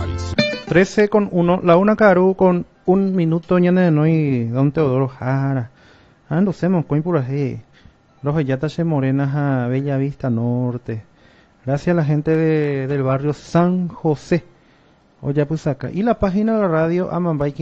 13:01, la una caru con un minuto ñane no y don Teodoro Jara. Ando semos coin por ahí. Los yatas se morenas a Bella Vista Norte. Gracias a la gente del barrio San José. Oye, pues acá. Y la página de la radio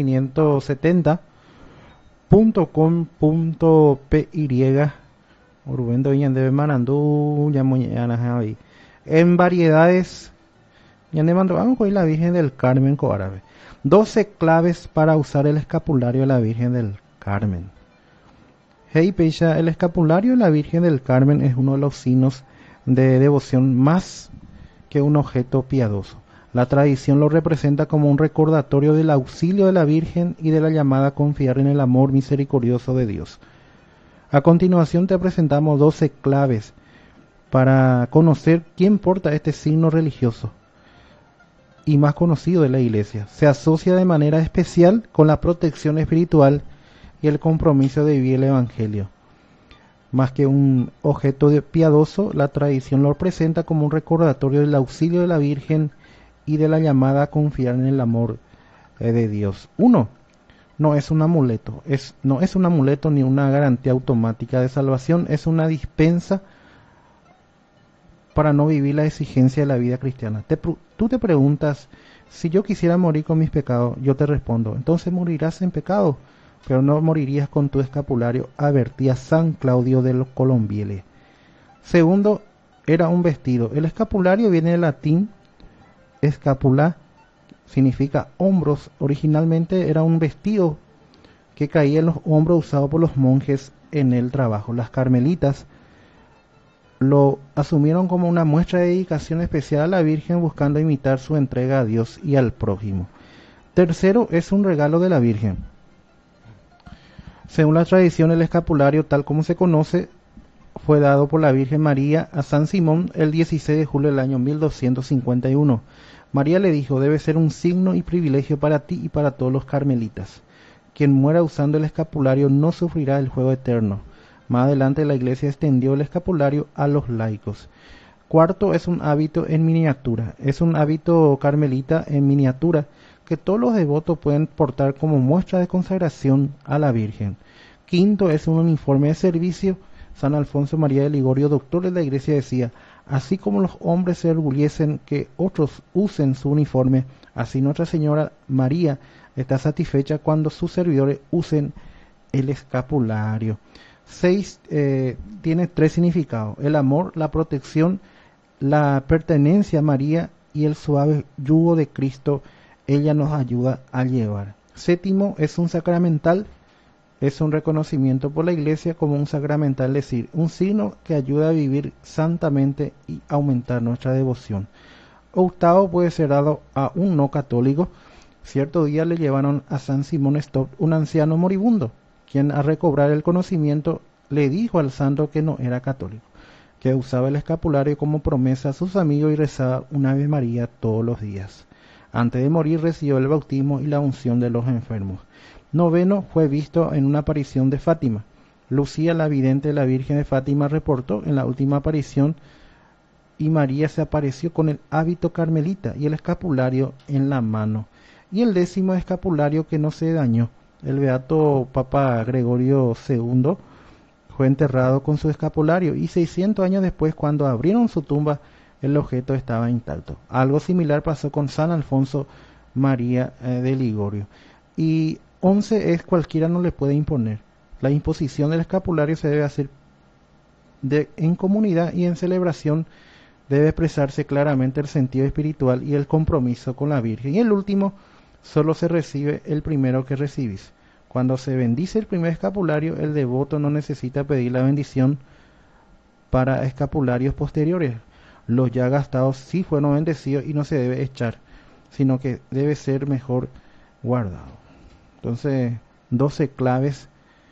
amambay570.com.py. Rubén Doña de Manandú, ya mañana ahí. En variedades. Ya le mandó, vamos con la Virgen del Carmen coárabe. 12 claves para usar el escapulario de la Virgen del Carmen. Hey Pecha, el escapulario de la Virgen del Carmen es uno de los signos de devoción más que un objeto piadoso. La tradición lo representa como un recordatorio del auxilio de la Virgen y de la llamada a confiar en el amor misericordioso de Dios. A continuación te presentamos 12 claves para conocer quién porta este signo religioso y más conocido de la Iglesia. Se asocia de manera especial con la protección espiritual y el compromiso de vivir el Evangelio. Más que un objeto piadoso, la tradición lo presenta como un recordatorio del auxilio de la Virgen y de la llamada a confiar en el amor de Dios. 1. No es un amuleto, no es un amuleto ni una garantía automática de salvación, es una dispensa para no vivir la exigencia de la vida cristiana. Tú te preguntas, si yo quisiera morir con mis pecados, yo te respondo, entonces morirás en pecado, pero no morirías con tu escapulario, advertía San Claudio de los Colombiere. Segundo, era un vestido. El escapulario viene del latín escapula, significa hombros. Originalmente era un vestido que caía en los hombros usado por los monjes en el trabajo. Las carmelitas lo asumieron como una muestra de dedicación especial a la Virgen, buscando imitar su entrega a Dios y al prójimo. Tercero, es un regalo de la Virgen. Según la tradición, el escapulario, tal como se conoce, fue dado por la Virgen María a San Simón el 16 de julio del año 1251. María le dijo, debe ser un signo y privilegio para ti y para todos los carmelitas. Quien muera usando el escapulario no sufrirá el fuego eterno. Más adelante la Iglesia extendió el escapulario a los laicos. Cuarto, es un hábito en miniatura. Es un hábito carmelita en miniatura que todos los devotos pueden portar como muestra de consagración a la Virgen. Quinto, es un uniforme de servicio. San Alfonso María de Ligorio, doctor de la Iglesia, decía, así como los hombres se orgullecen que otros usen su uniforme, así Nuestra Señora María está satisfecha cuando sus servidores usen el escapulario. 6 tiene 3 significados: el amor, la protección, la pertenencia a María y el suave yugo de Cristo. Ella nos ayuda a llevar. Séptimo, es un sacramental, es un reconocimiento por la Iglesia como un sacramental, es decir, un signo que ayuda a vivir santamente y aumentar nuestra devoción. Octavo, puede ser dado a un no católico. Cierto día le llevaron a San Simón Stock un anciano moribundo, quien al recobrar el conocimiento le dijo al santo que no era católico, que usaba el escapulario como promesa a sus amigos y rezaba una Ave María todos los días. Antes de morir recibió el bautismo y la unción de los enfermos. Noveno, fue visto en una aparición de Fátima. Lucía, la vidente de la Virgen de Fátima, reportó en la última aparición y María se apareció con el hábito carmelita y el escapulario en la mano. Y el 10º escapulario que no se dañó. El beato Papa Gregorio II fue enterrado con su escapulario y 600 años después, cuando abrieron su tumba, el objeto estaba intacto. Algo similar pasó con San Alfonso María de Ligorio. Y 11 es cualquiera no le puede imponer. La imposición del escapulario se debe hacer en comunidad y en celebración. Debe expresarse claramente el sentido espiritual y el compromiso con la Virgen. Y el último, solo se recibe el primero que recibís. Cuando se bendice el primer escapulario, el devoto no necesita pedir la bendición para escapularios posteriores. Los ya gastados sí fueron bendecidos y no se debe echar, sino que debe ser mejor guardado. Entonces, 12 claves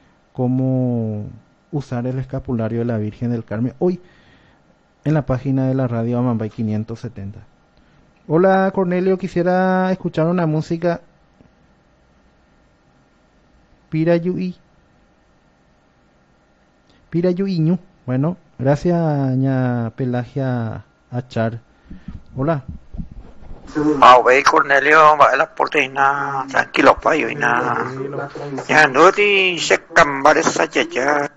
cómo usar el escapulario de la Virgen del Carmen. Hoy, en la página de la radio Amambay 570. Hola Cornelio, quisiera escuchar una música Pirayuiñu. Bueno, gracias ña Pelagia Achar. Hola. Ve Cornelio, va el aporte y nada, tranquilo, payo y nada. Ya no te se cambiar esa ya.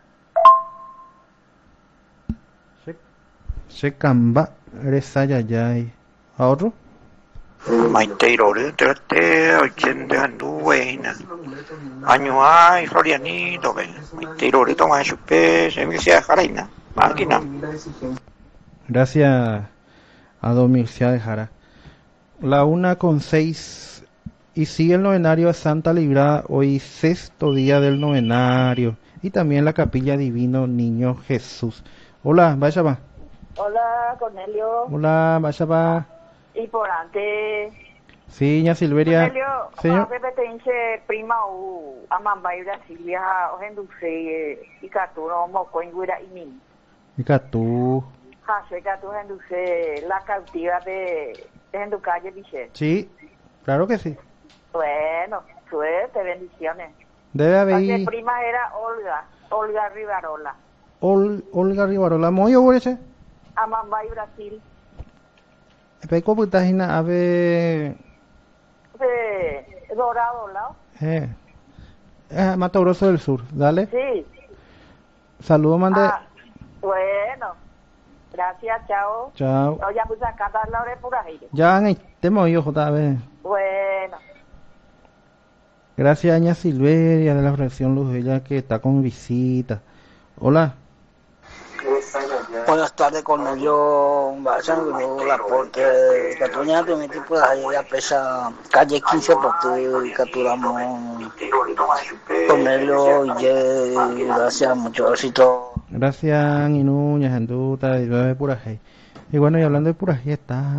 Se camba resayayay. ¿A otro? Maiteiro de trate, ochenta anduena. Año ay, Florianito, ven. Maiteiro de toma chupe, se me sea jaraina. Máquina. Gracias a Domircia de Jara. La 1:06 y sigue el novenario a Santa Librada, hoy sexto día del novenario. Y también la capilla Divino Niño Jesús. Hola, vaya va. Hola, Cornelio. Hola, vaya va. Y por antes, Sí, ña Silveria. Cornelio, Señor. repetence prima u amambay Brasilia, o henduse, y caturo, moco, ingüira y mi. Mica tú. Jase, catu, henduse, la cautiva de Henducalle Biche. Sí, claro que sí. Bueno, suerte, bendiciones. Debe La haber prima era Olga Rivarola. Olga Rivarola. ¿Moyo por ese? Amambay Brasil, Peco putagina ave. de Dorado, ¿no? Mato Grosso del Sur. Dale. Sí. Saludos, mande. Bueno. Gracias, chao. Chao. Oye, pues acá está la hora por ahí. Ya te movió, JB. Bueno. Gracias, Aña Silveria de la Fracción Luz Bella que está con visita. Hola. Buenas tardes, Cornelio. Vayan, el aporte de Catuña, de mi tipo de ahí a pesa calle 15, porque capturamos Cornelio y gracias, mucho éxito. Gracias, Inuña, Janduta, y de Purajay. Y bueno, y hablando de Purajay, está